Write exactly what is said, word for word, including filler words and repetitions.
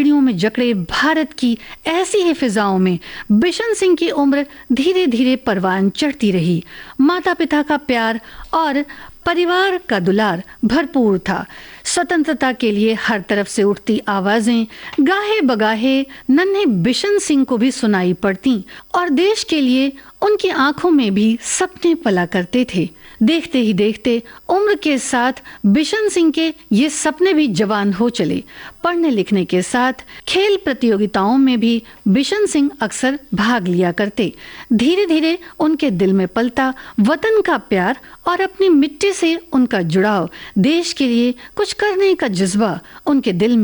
पगड़ियों में जकड़े भारत की ऐसी ही फिजाओं में बिशन सिंह की उम्र धीरे धीरे परवान चढ़ती रही। माता पिता का प्यार और परिवार का दुलार भरपूर था। स्वतंत्रता के लिए हर तरफ से उठती आवाजें गाहे बगाहे नन्हे बिशन सिंह को भी सुनाई पड़ती और देश के लिए उनकी आंखों में भी सपने पला करते थे। देखते ही देखते उम्र के साथ बिशन सिंह के ये सपने भी जवान हो चले। पढ़ने लिखने के साथ खेल प्रतियोगिताओं में भी बिशन सिंह अक्सर भाग लिया करते। धीरे धीरे उनके दिल में पलता वतन का प्यार और अपनी मिट्टी से उनका जुड़ाव, देश के लिए कुछ करने का जज्बा उनके दिल में